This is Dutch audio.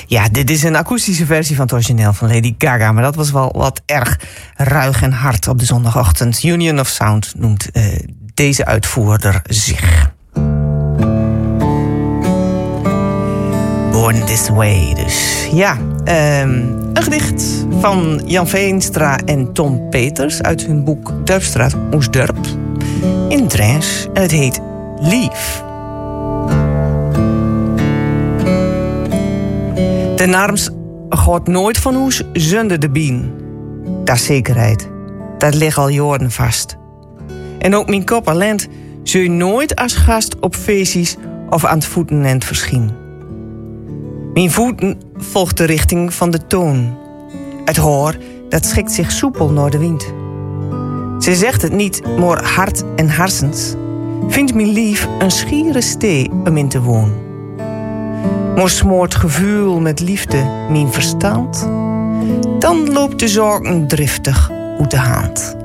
Ja, dit is een akoestische versie van het origineel van Lady Gaga, maar dat was wel wat erg ruig en hard op de zondagochtend. Union of Sound noemt deze uitvoerder zich. Born This Way dus. Ja, een gedicht van Jan Veenstra en Tom Peters uit hun boek Dorpstraat Oostdorp in Drents. En het heet Lief. De narms gaat nooit van hoes zonder de bien. Dat is zekerheid. Dat ligt al jaren vast. En ook mijn kop alleen zul je nooit als gast op feestjes of aan het voeten en het verschien. Mijn voeten volgt de richting van de toon. Het hoor, dat schikt zich soepel naar de wind. Ze zegt het niet, maar hart en harsens. Vindt mijn lief een schiere stee om in te wonen. Maar smoort gevoel met liefde mijn verstand, dan loopt de zorgen driftig uit de hand.